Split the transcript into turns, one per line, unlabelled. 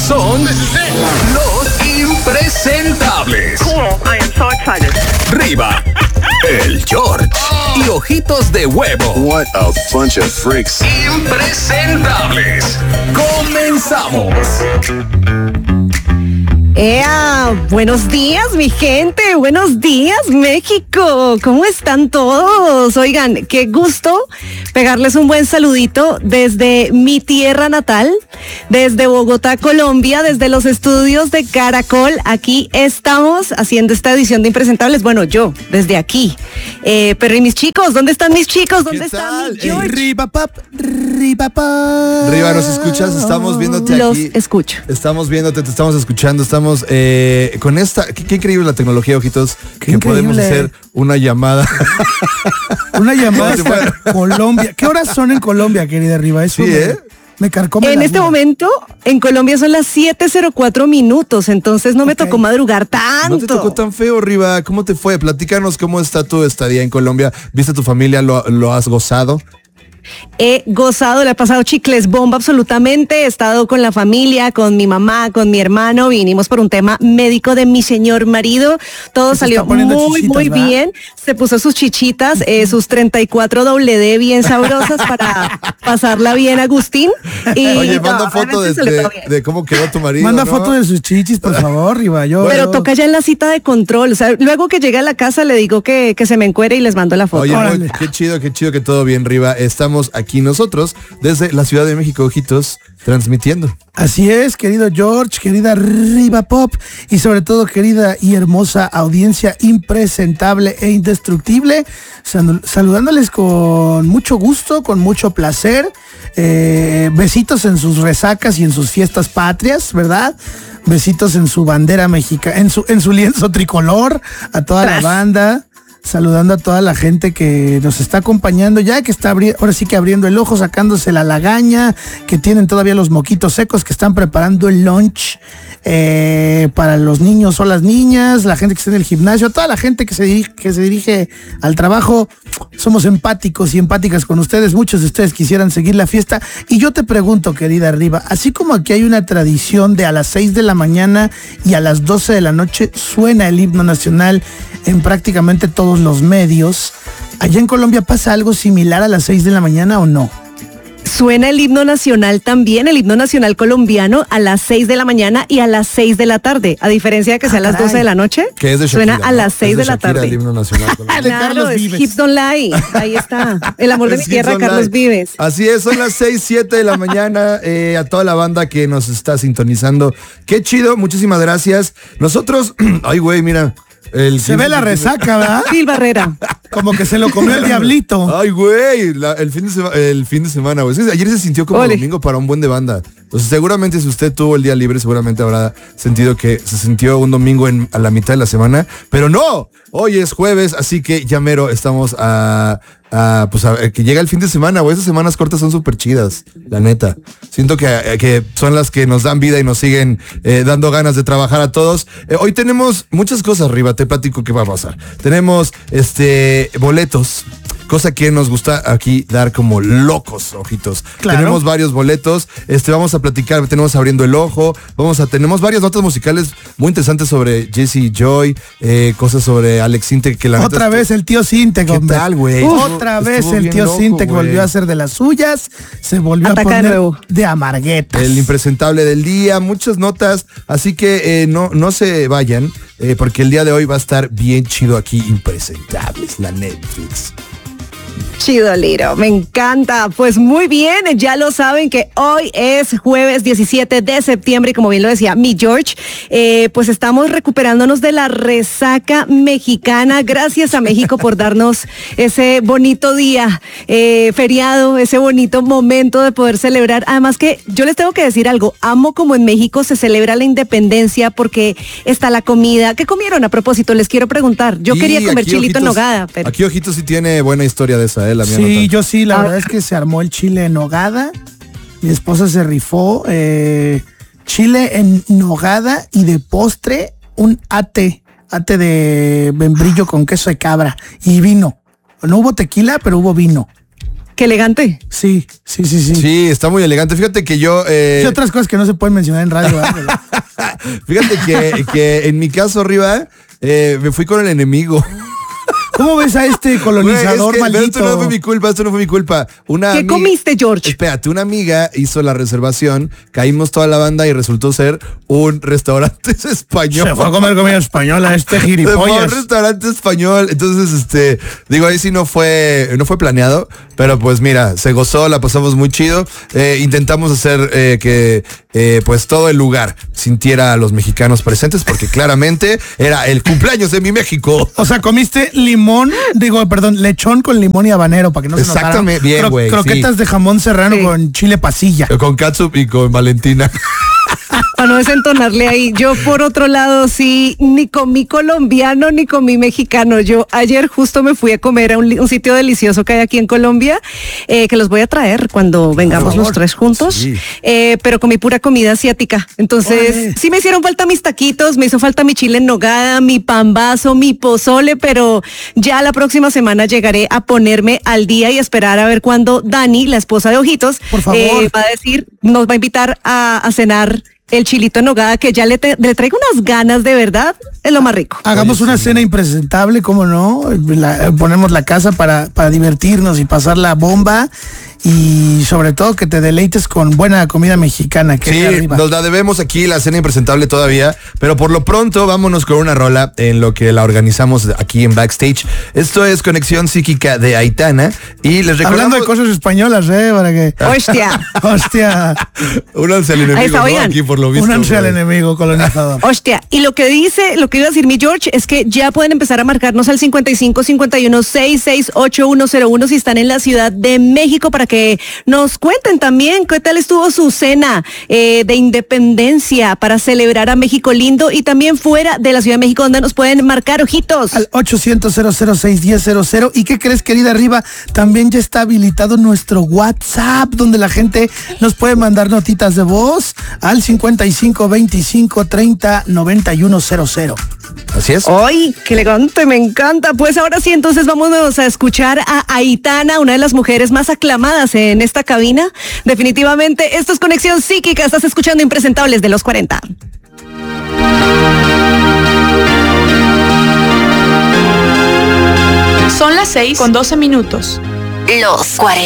son los impresentables.
Cool, I am so excited.
Riva, el George y Ojitos de Huevo.
What a bunch of freaks.
Impresentables. Comenzamos.
Buenos días, mi gente. Buenos días, México. ¿Cómo están todos? Oigan, qué gusto pegarles un buen saludito desde mi tierra natal, desde Bogotá, Colombia, desde los estudios de Caracol. Aquí estamos haciendo esta edición de Impresentables. Bueno, yo, desde aquí. Pero ¿y mis chicos? ¿Dónde están mis chicos? ¿Dónde está mi George?
Riva, ¿nos escuchas? Estamos viéndote aquí.
Los escucho.
Estamos viéndote, te estamos escuchando. Estamos con esta... Qué increíble la tecnología, Ojitos.
Qué
que
increíble.
podemos hacer una llamada.
Una llamada hasta Colombia. ¿Qué horas son en Colombia, querida Riva? Eso
Sí,
me carcome
En
la
este
vida.
momento, en Colombia son las 7:04 minutos, entonces no me tocó madrugar tanto.
No te tocó tan feo, Riva. ¿Cómo te fue? Platícanos cómo está tu estadía en Colombia. ¿Viste a tu familia? ¿Lo has gozado?
He gozado, le he pasado chicles bomba absolutamente, he estado con la familia, con mi mamá, con mi hermano, vinimos por un tema médico de mi señor marido, todo
Se
salió
está poniendo
muy,
chichitas,
muy
¿verdad?
bien, se puso sus chichitas, sus 34 WD bien sabrosas para pasarla bien, Agustín. Y
Oye, manda foto
realmente salió todo bien.
de cómo quedó tu marido.
Manda
¿no?
foto de sus chichis, por favor, Riva.
Pero toca ya en la cita de control, o sea, luego que llegue a la casa le digo que se me encuere y les mando la foto.
Oye,
Órale.
qué chido que todo bien, Riva. Estamos aquí nosotros, desde la Ciudad de México, Ojitos, transmitiendo.
Así es, querido George, querida Riva Pop y sobre todo querida y hermosa audiencia impresentable e indestructible, saludándoles con mucho gusto, con mucho placer, besitos en sus resacas y en sus fiestas patrias, ¿verdad? Besitos en su bandera mexicana, en su lienzo tricolor, a toda la banda. Saludando a toda la gente que nos está acompañando, ya que está ahora sí que abriendo el ojo, sacándose la lagaña, que tienen todavía los moquitos secos, que están preparando el lunch para los niños o las niñas, la gente que está en el gimnasio, toda la gente que se dirige al trabajo. Somos empáticos y empáticas con ustedes. Muchos de ustedes quisieran seguir la fiesta. Y yo te pregunto, querida Riva, así como aquí hay una tradición de a las 6 de la mañana y a las 12 de la noche suena el himno nacional en prácticamente todos los medios, ¿allá en Colombia pasa algo similar a las 6 de la mañana o no?
Suena el himno nacional también, el himno nacional colombiano a las 6 de la mañana y a las 6 de la tarde, a diferencia de que sea a las
caray.
12 de la noche,
Que es de Shakira,
suena a
¿no?
las 6
Es
de la
Shakira,
tarde.
el himno nacional colombiano.
De
Claro,
Carlos
es
Vives.
Hips Don't Lie, ahí está, el amor de mi
Es
tierra,
Hips Don't
Carlos
Lie.
Vives.
Así es, son las 6, 7 de la mañana, a toda la banda que nos está sintonizando. Qué chido, muchísimas gracias. Nosotros, ay güey, mira.
Se ve la resaca, ¿verdad?
Phil Barrera.
Como que se lo comió el diablito.
Ay, güey, el fin de semana, güey. Es que ayer se sintió como
Ole.
domingo para un buen de banda. O sea, seguramente si usted tuvo el día libre, seguramente habrá sentido que se sintió un domingo a la mitad de la semana. Pero no, hoy es jueves, así que ya mero estamos a que llega el fin de semana, güey. Esas semanas cortas son súper chidas, la neta. Siento que son las que nos dan vida y nos siguen dando ganas de trabajar a todos. Hoy tenemos muchas cosas, Riva, te platico qué va a pasar. Tenemos boletos, cosa que nos gusta aquí dar como locos, Ojitos.
Claro.
Tenemos varios boletos, vamos a platicar, tenemos Abriendo el Ojo, tenemos varias notas musicales muy interesantes sobre Jesse Joy, cosas sobre Alex Sintek, que la
Otra
neta
vez el tío Sintek,
¿Qué
hombre.
tal, güey?
Otra vez
Estuvo
el
bien
tío
loco,
Sintek
güey.
volvió a hacer de las suyas, se volvió
Ataca
a
de
poner
nuevo.
de amarguetas.
el impresentable del día, muchas notas, así que no se vayan, porque el día de hoy va a estar bien chido aquí, Impresentables, la Netflix.
Chido, Liro, me encanta. Pues muy bien, ya lo saben que hoy es jueves 17 de septiembre y como bien lo decía mi George, pues estamos recuperándonos de la resaca mexicana. Gracias a México por darnos ese bonito día, feriado, ese bonito momento de poder celebrar. Además que yo les tengo que decir algo, amo como en México se celebra la independencia porque está la comida. ¿Qué comieron a propósito? Les quiero preguntar. Yo
Y
quería comer
aquí,
chilito en
Ojitos,
nogada, pero...
Aquí Ojitos sí tiene buena historia de esa, la mía no
Sí,
tanto.
yo sí, la verdad es que se armó el chile en nogada. Mi esposa se rifó chile en nogada y de postre un ate de membrillo con queso de cabra y vino. No hubo tequila, pero hubo vino.
Qué elegante.
Sí.
Sí, está muy elegante. Fíjate que yo...
Hay otras cosas que no se pueden mencionar en radio.
Fíjate que en mi caso, arriba, me fui con el enemigo.
¿Cómo ves a este colonizador
Güey,
maldito?
esto no fue mi culpa.
¿Qué comiste, George?
Espérate, una amiga hizo la reservación, caímos toda la banda y resultó ser un restaurante español.
Se fue a comer comida española este
Se fue a
gilipollas.
un restaurante español. Entonces, ahí sí no fue planeado, pero pues mira, se gozó, la pasamos muy chido. Intentamos hacer que pues todo el lugar sintiera a los mexicanos presentes, porque claramente era el cumpleaños de mi México.
O sea, comiste lechón con limón y habanero para que no se notara.
Exactamente, bien, güey.
Croquetas de jamón serrano con chile pasilla.
Con catsup y con Valentina.
Para no desentonarle ahí. Yo, por otro lado, sí, ni comí colombiano ni comí mexicano. Yo ayer justo me fui a comer a un sitio delicioso que hay aquí en Colombia, que los voy a traer cuando vengamos los tres juntos.
Sí.
Pero comí pura comida asiática. Entonces,
¡Órale!
sí me hicieron falta mis taquitos, me hizo falta mi chile en nogada, mi pambazo, mi pozole, pero ya la próxima semana llegaré a ponerme al día y esperar a ver cuándo Dani, la esposa de Ojitos,
Por favor.
va a decir, nos va a invitar a cenar el chilito en nogada, que ya le traigo unas ganas de verdad, es lo más rico.
Hagamos una cena impresentable, ¿cómo no? Ponemos la casa para divertirnos y pasar la bomba. Y sobre todo que te deleites con buena comida mexicana. Que
Sí,
arriba.
nos la debemos aquí, la cena impresentable todavía, pero por lo pronto vámonos con una rola en lo que la organizamos aquí en Backstage. Esto es Conexión Psíquica de Aitana y les recordamos...
Hablando de cosas españolas, para que...
Hostia.
Únanse al
Ahí
enemigo,
está,
¿no?
oigan.
Aquí por lo visto.
Únanse al
güey.
enemigo colonizador.
Hostia, y lo que iba a decir mi George es que ya pueden empezar a marcarnos al 55 51 668 101 si están en la Ciudad de México, para que nos cuenten también qué tal estuvo su cena de independencia para celebrar a México lindo, y también fuera de la Ciudad de México, donde nos pueden marcar, Ojitos.
Al 800-006-1000. ¿Y qué crees, querida Arriba? También ya está habilitado nuestro WhatsApp, donde la gente nos puede mandar notitas de voz al 55 25 30 91 00.
Así es.
¡Ay, qué elegante! Me encanta. Pues ahora sí, entonces vámonos a escuchar a Aitana, una de las mujeres más aclamadas en esta cabina. Definitivamente, esto es Conexión Psíquica. Estás escuchando Impresentables de los 40.
Son las 6:12.
Los 40.